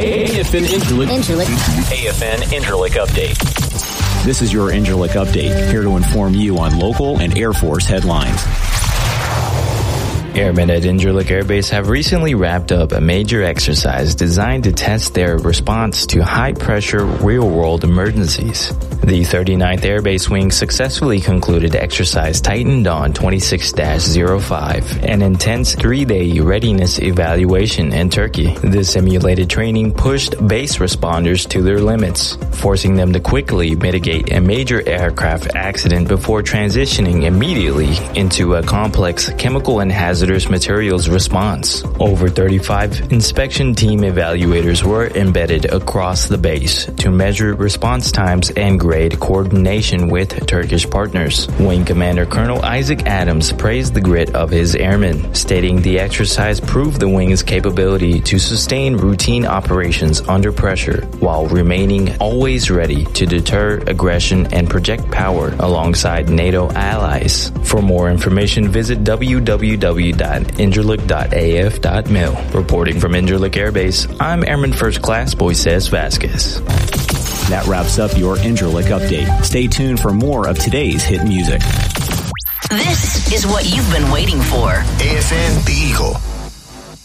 AFN Incirlik Update. This is your Incirlik Update, here to inform you on local and Air Force headlines. Airmen at Incirlik Air Base have recently wrapped up a major exercise designed to test their response to high-pressure real-world emergencies. The 39th Air Base Wing successfully concluded Exercise Titan Dawn 26-05, an intense 3-day readiness evaluation in Turkey. The simulated training pushed base responders to their limits, forcing them to quickly mitigate a major aircraft accident before transitioning immediately into a complex chemical and hazardous materials response. Over 35 inspection team evaluators were embedded across the base to measure response times and grade coordination with Turkish partners. Wing Commander Colonel Isaac Adams praised the grit of his airmen, stating the exercise proved the wing's capability to sustain routine operations under pressure while remaining always ready to deter aggression and project power alongside NATO allies. For more information, visit www.incirlik.af.mil. Reporting from Incirlik Air Base, I'm Airman First Class Moises Vasquez. That wraps up your Incirlik Update. Stay tuned for more of today's hit music. This is what you've been waiting for. AFN The Eagle.